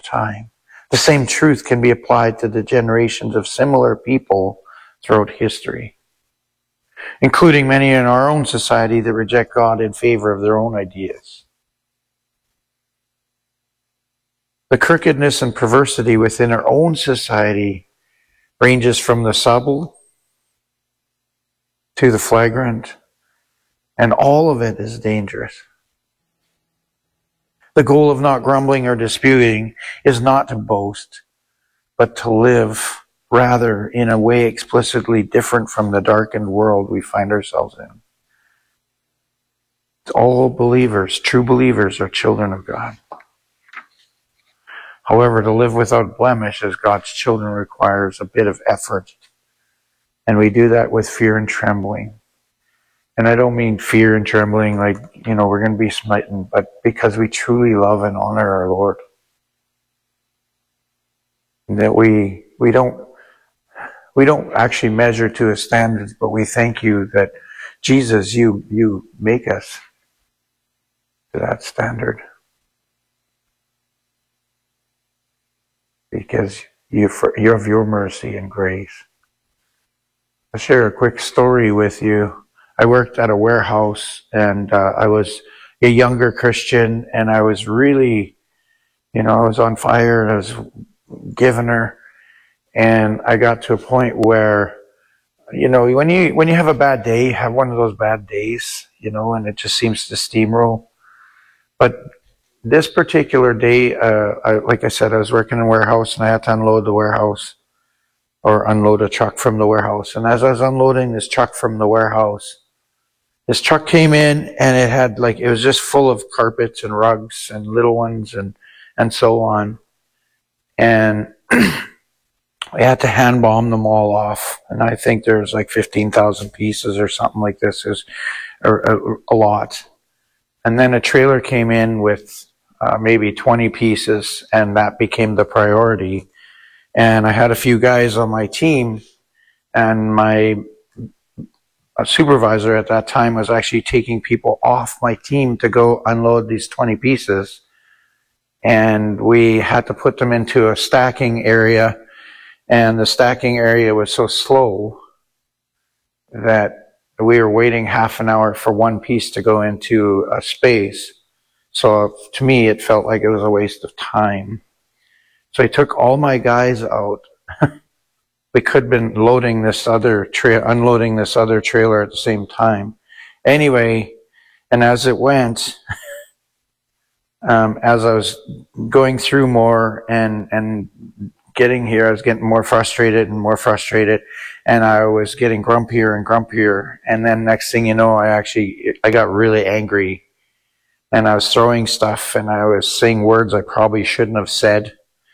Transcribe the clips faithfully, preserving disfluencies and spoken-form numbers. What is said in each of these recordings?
time. The same truth can be applied to the generations of similar people throughout history, including many in our own society that reject God in favor of their own ideas. The crookedness and perversity within our own society ranges from the subtle to the flagrant, and all of it is dangerous. The goal of not grumbling or disputing is not to boast, but to live rather in a way explicitly different from the darkened world we find ourselves in. All believers, true believers, are children of God. However, to live without blemish as God's children requires a bit of effort. And we do that with fear and trembling. And I don't mean fear and trembling like, you know, we're going to be smitten, but because we truly love and honor our Lord. That we we don't we don't actually measure to His standards, but we thank you that Jesus, you you make us to that standard. Because you you have your mercy and grace. I'll share a quick story with you. I worked at a warehouse, and uh, I was a younger Christian, and I was really, you know, I was on fire, and I was giving her, and I got to a point where, you know, when you when you have a bad day, you have one of those bad days, you know, and it just seems to steamroll. But this particular day, uh, I, like I said, I was working in a warehouse, and I had to unload the warehouse, or unload a truck from the warehouse. And as I was unloading this truck from the warehouse, this truck came in, and it had like, it was just full of carpets and rugs and little ones and, and so on. And I had to hand bomb them all off. And I think there's like fifteen thousand pieces or something like this. It was a, a, a lot. And then a trailer came in with uh, maybe twenty pieces, and that became the priority. And I had a few guys on my team, and my supervisor at that time was actually taking people off my team to go unload these twenty pieces. And we had to put them into a stacking area, and the stacking area was so slow that we were waiting half an hour for one piece to go into a space. So to me, it felt like it was a waste of time. So I took all my guys out. We could have been loading this other tra- unloading this other trailer at the same time. Anyway, and as it went, um, as I was going through more and and getting here, I was getting more frustrated and more frustrated, and I was getting grumpier and grumpier. And then next thing you know, I actually I got really angry, and I was throwing stuff, and I was saying words I probably shouldn't have said.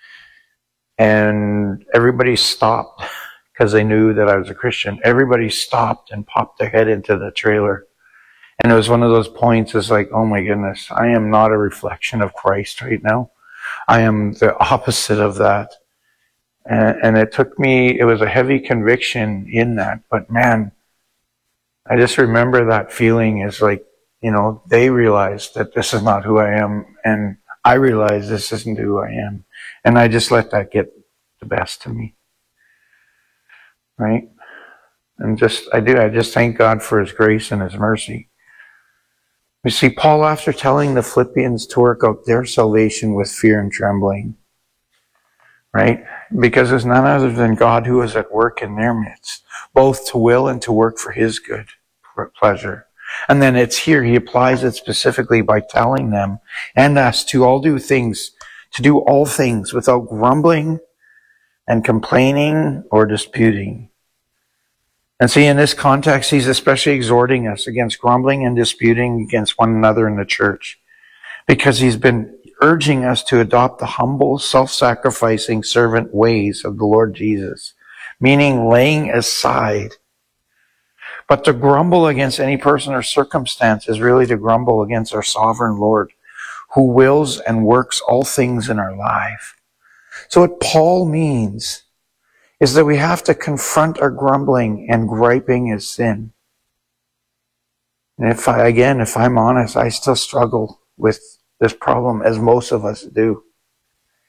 And everybody stopped because they knew that I was a Christian. Everybody stopped and popped their head into the trailer. And it was one of those points, it's like, oh my goodness, I am not a reflection of Christ right now. I am the opposite of that. And, and it took me, it was a heavy conviction in that. But man, I just remember that feeling is like, you know, they realized that this is not who I am. And I realized this isn't who I am. And I just let that get the best of me. Right? And just, I do, I just thank God for His grace and His mercy. We see Paul, after telling the Philippians to work out their salvation with fear and trembling, right? Because there's none other than God who is at work in their midst, both to will and to work for His good pleasure. And then it's here, he applies it specifically by telling them and us to all do things, to do all things without grumbling and complaining or disputing. And see, in this context, he's especially exhorting us against grumbling and disputing against one another in the church, because he's been urging us to adopt the humble, self-sacrificing servant ways of the Lord Jesus, meaning laying aside. But to grumble against any person or circumstance is really to grumble against our sovereign Lord, who wills and works all things in our life. So what Paul means is that we have to confront our grumbling and griping as sin. And if I, again, if I'm honest, I still struggle with this problem, as most of us do.